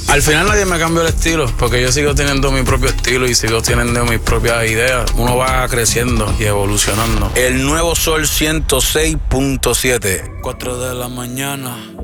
Al final nadie me cambió el estilo, porque yo sigo teniendo mi propio estilo y sigo teniendo mis propias ideas. Uno va creciendo y evolucionando. El nuevo Sol 106.7. 4 de la mañana.